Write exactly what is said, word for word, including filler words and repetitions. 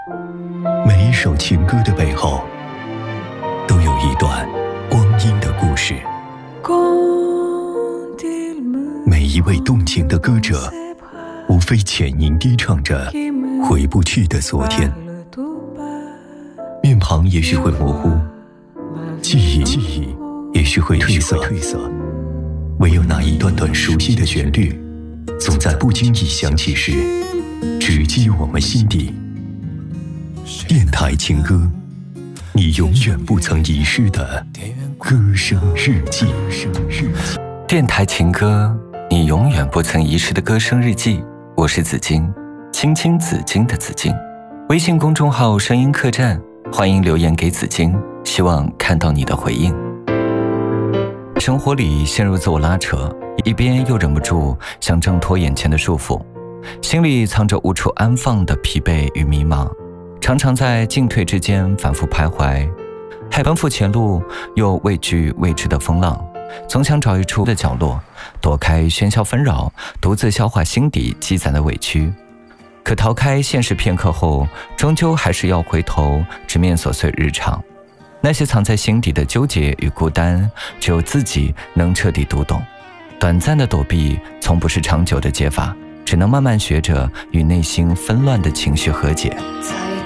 每一首情歌的背后，都有一段光阴的故事。每一位动情的歌者，无非浅吟低唱着回不去的昨天。面庞也许会模糊，记忆记忆也许会褪色褪色，唯有那一段段熟悉的旋律，总在不经意响起时，直击我们心底。电台情歌，你永远不曾遗失的歌声日记。 电台情歌，你永远不曾遗失的歌声日记。我是紫金，青青紫金的紫金。微信公众号声音客栈，欢迎留言给紫金，希望看到你的回应。生活里陷入自我拉扯，一边又忍不住想挣脱眼前的束缚，心里藏着无处安放的疲惫与迷茫，常常在进退之间反复徘徊，害奔赴前路，又畏惧未知的风浪，总想找一处的角落，躲开喧嚣纷扰，独自消化心底积攒的委屈。可逃开现实片刻后，终究还是要回头直面琐碎日常。那些藏在心底的纠结与孤单，只有自己能彻底读懂。短暂的躲避从不是长久的解法，只能慢慢学着与内心纷乱的情绪和解。 在